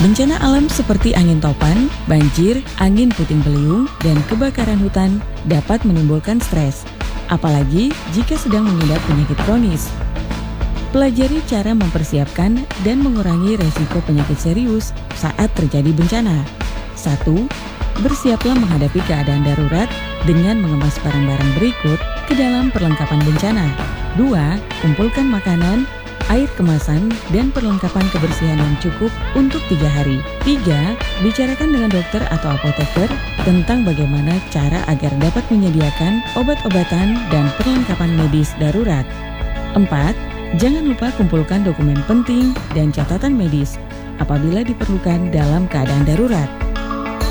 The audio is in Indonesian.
Bencana alam seperti angin topan, banjir, angin puting beliung, dan kebakaran hutan dapat menimbulkan stres, apalagi jika sedang mengidap penyakit kronis. Pelajari cara mempersiapkan dan mengurangi resiko penyakit serius saat terjadi bencana. 1. Bersiaplah menghadapi keadaan darurat dengan mengemas barang-barang berikut ke dalam perlengkapan bencana. 2. Kumpulkan makanan, air kemasan, dan perlengkapan kebersihan yang cukup untuk 3 hari. 3. Bicarakan dengan dokter atau apoteker tentang bagaimana cara agar dapat menyediakan obat-obatan dan perlengkapan medis darurat. 4. Jangan lupa kumpulkan dokumen penting dan catatan medis apabila diperlukan dalam keadaan darurat.